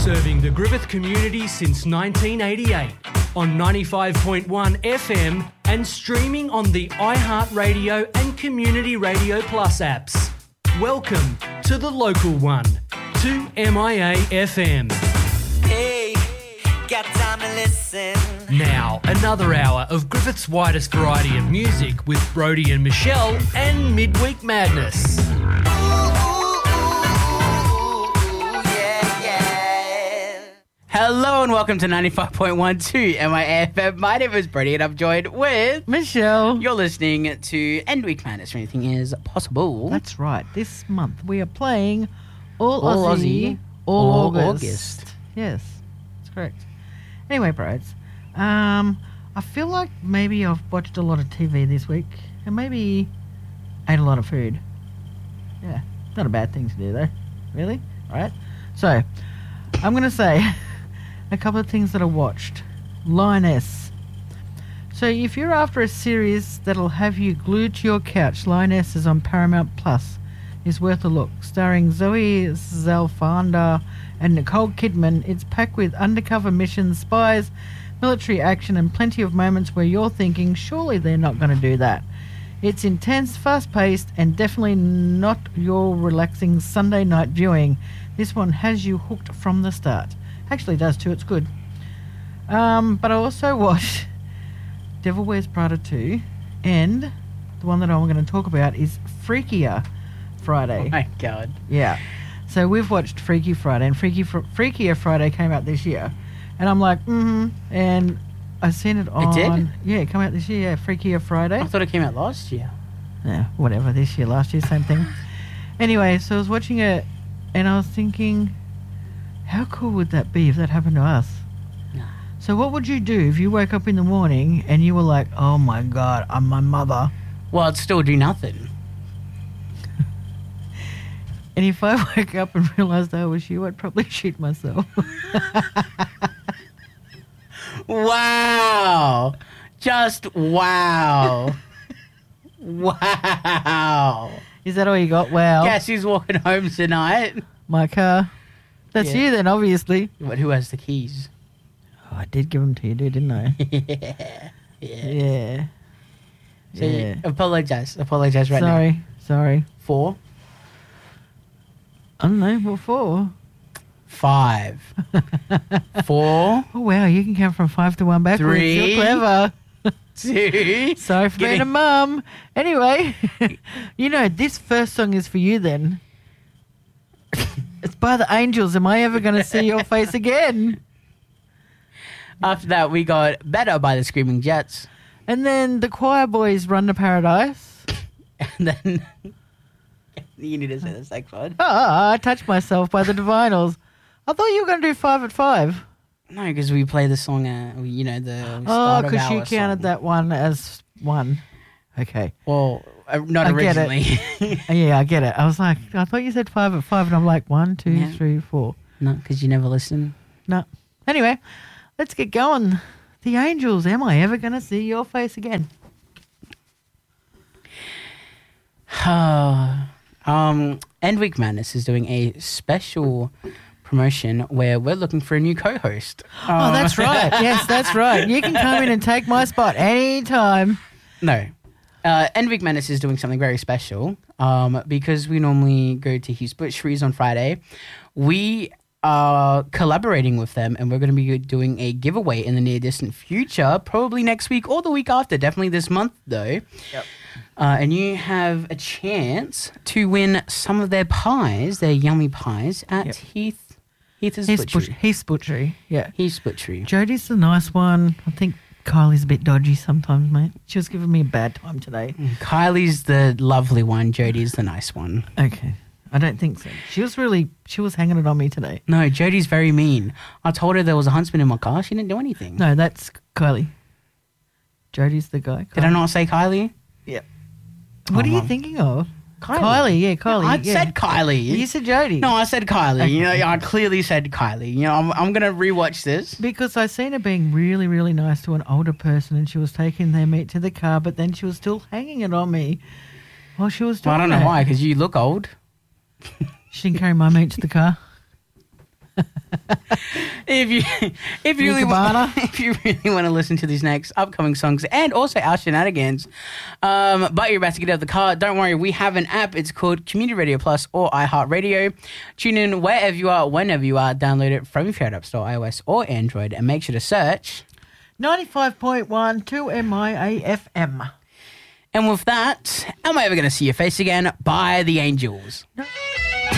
Serving the Griffith community since 1988 on 95.1 FM and streaming on the iHeartRadio and Community Radio Plus apps. Welcome to the local one, 2MIA FM. Hey, got time to listen. Now, another hour of Griffith's widest variety of music with Brody and Michelle and Midweek Madness. Hello and welcome to 95.12 MIFM. My name is Brady and I'm joined with Michelle. You're listening to End Week Madness, where anything is possible. That's right. This month we are playing All Aussie, All August. Yes, that's correct. Anyway, bros, I feel like maybe I've watched a lot of TV this week and maybe ate a lot of food. Yeah, not a bad thing to do though. Really? All right. So, I'm going to say a couple of things that I watched. Lioness. So if you're after a series that'll have you glued to your couch, Lioness is on Paramount Plus. It's worth a look. Starring Zoe Zalfanda and Nicole Kidman, it's packed with undercover missions, spies, military action, and plenty of moments where you're thinking, surely they're not going to do that. It's intense, fast-paced, and definitely not your relaxing Sunday night viewing. This one has you hooked from the start. Actually does too, it's good. But I also watched Devil Wears Prada 2, and the one that I'm going to talk about is Freakier Friday. Oh my God. Yeah. So we've watched Freaky Friday, and Freakier Friday came out this year. And I'm like, and I've seen it on... It did? Yeah, it came out this year, yeah, Freakier Friday. I thought it came out last year. Yeah, whatever, this year, last year, same thing. Anyway, so I was watching it, and I was thinking, how cool would that be if that happened to us? Nah. So what would you do if you woke up in the morning and you were like, oh my God, I'm my mother? Well, I'd still do nothing. And if I woke up and realised I was you, I'd probably shoot myself. Wow. Just wow. Wow. Is that all you got? Wow. Guess who's walking home tonight? My car. That's Yeah. you then, obviously. But who has the keys? Oh, I did give them to you, didn't I? Yeah. Yeah. So Yeah. apologise right now. Sorry. 4, I don't know, what for? 5, 4, Oh, wow, you can count from 5 to 1 backwards. 3. You're clever. 2. Sorry for being a mum. Anyway, you know, this first song is for you then. It's by the Angels. Am I ever going to see your face again? After that, we got Better by the Screaming Jets. And then the Choir Boys Run to Paradise. And then you need to say the next one. I Touched Myself by the Divinals. I thought you were going to do 5 at 5. No, because we play the song, the Oh, start of because you our counted song. that one as one. Okay. Well, not I get it. originally. Yeah, I get it. I was like, I thought you said 5 at 5, and I'm like, 1, 2, Yeah. 3, 4. No, because you never listen. No. Anyway, let's get going. The Angels, am I ever going to see your face again? End Week Madness is doing a special promotion where we're looking for a new co-host. Oh, that's right. Yes, that's right. You can come in and take my spot anytime. No. End Week Madness is doing something very special because we normally go to his butcheries on Friday. We are collaborating with them and we're going to be doing a giveaway in the near distant future, probably next week or the week after, definitely this month though. Yep. And you have a chance to win some of their pies, their yummy pies, at Yep. Heath's Butchery. Heath's Butchery, yeah. Heath's Butchery. Jodie's the nice one. I think Kylie's a bit dodgy sometimes, mate. She was giving me a bad time today. Kylie's the lovely one. Jodie's the nice one. Okay. I don't think so. She was hanging it on me today. No, Jodie's very mean. I told her there was a huntsman in my car. She didn't do anything. No, that's Kylie. Jodie's the guy. Did I not say Kylie? Yeah. What Oh, are you Mum. thinking of? Kylie. Yeah, Kylie. I yeah. said Kylie. You said Jodie. No, I said Kylie. Okay. You know, I clearly said Kylie. You know, I'm going to rewatch this. Because I seen her being really, really nice to an older person and she was taking their meat to the car, but then she was still hanging it on me while she was doing Well, I don't know that. why, because you look old. She didn't carry my meat to the car. If you really want to listen to these next upcoming songs and also our shenanigans, but you're about to get out of the car, don't worry, we have an app. It's called Community Radio Plus or iHeartRadio. Tune in wherever you are, whenever you are. Download it from your favorite app store, iOS or Android, and make sure to search 95.1 2MIA FM. And with that, am I ever going to see your face again? By the Angels. No.